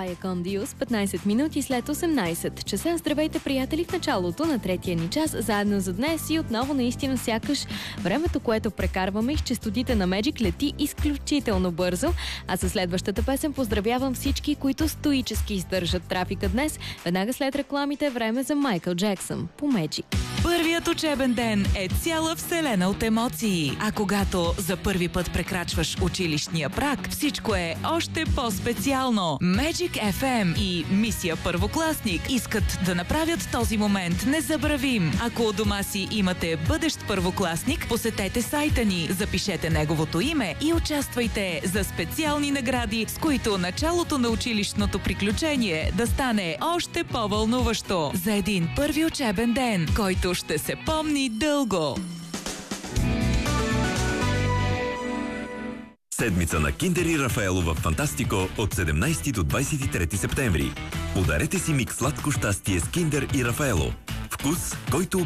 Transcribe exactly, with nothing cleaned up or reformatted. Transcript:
Това е Кондиус, петнайсет минути след осемнайсет часа. Здравейте, приятели, в началото на третия ни час, заедно за днес и отново наистина сякаш времето, което прекарваме из честотите на Magic, лети изключително бързо. А със следващата песен поздравявам всички, които стоически издържат трафика днес. Веднага след рекламите време за Майкъл Джексън по Magic. Първият учебен ден е цяла вселена от емоции. А когато за първи път прекрачваш училищния праг, всичко е още по-специално. Magic еф ем и Мисия Първокласник искат да направят този момент незабравим. Ако у дома си имате бъдещ първокласник, посетете сайта ни, запишете неговото име и участвайте за специални награди, с които началото на училищното приключение да стане още по-вълнуващо. За един първи учебен ден, който ще се помни дълго. Седмица на Киндер и Рафаело в Фантастико от седемнайсети до двайсет и трети септември. Подарете си микс сладко щастие с Киндер и Рафаело. Вкус, който